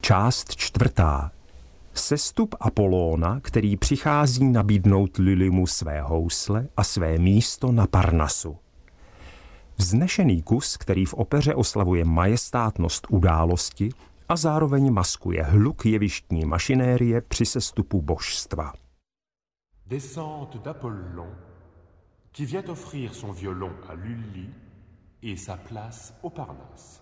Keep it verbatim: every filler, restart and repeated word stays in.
Část čtvrtá. Sestup Apolóna, který přichází nabídnout Lilymu své housle a své místo na Parnasu. Vznešený kus, který v opeře oslavuje majestátnost události a zároveň maskuje hluk jevištní mašinérie při sestupu božstva. Descente d'Apollon, qui vient offrir son violon à Lully et sa place au Parnasse.